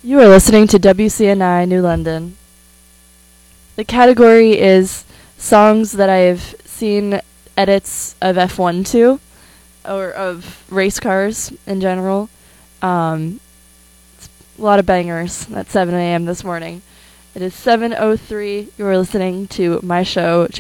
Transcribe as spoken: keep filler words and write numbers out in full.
You are listening to W C N I New London. The category is songs that I've seen edits of F one to, or of race cars in general. Um, it's a lot of bangers at seven a.m. this morning. It is seven oh three. You are listening to my show,